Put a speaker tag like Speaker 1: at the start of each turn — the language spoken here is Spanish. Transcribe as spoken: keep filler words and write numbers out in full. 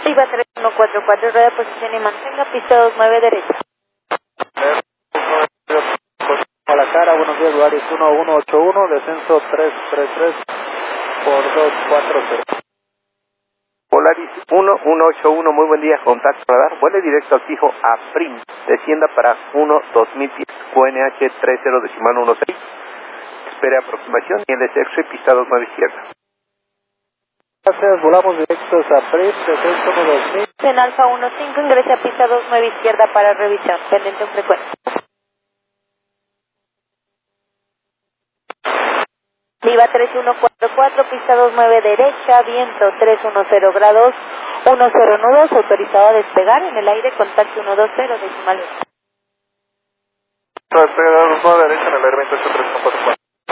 Speaker 1: Viva tres uno cuatro cuatro, rueda de posición y mantenga, pista dos nueve derecha.
Speaker 2: Guadalajara, buenos días, Luaris uno uno ocho uno, descenso tres tres tres por dos cuatro cero.
Speaker 3: Polaris uno uno ocho uno, muy buen día, contacto radar, vuele directo al fijo a Prim, descienda para uno dos mil diez, Q N H tres cero decimal uno seis, espere aproximación y el de sexo y pista dos nueve izquierda.
Speaker 2: Gracias, volamos directos a Prim, descenso uno dos mil.
Speaker 1: En Alfa uno cinco, ingrese a pista dos nueve izquierda para revisión, pendiente en frecuencia. Viva tres uno cuatro cuatro, pista dos nueve derecha, viento tres uno cero grados, uno cero nudos, autorizado a despegar en el aire, contacto uno dos cero decimal.
Speaker 2: Despegar dos nueve derecha en el aire veintiocho tres cuatro cuatro.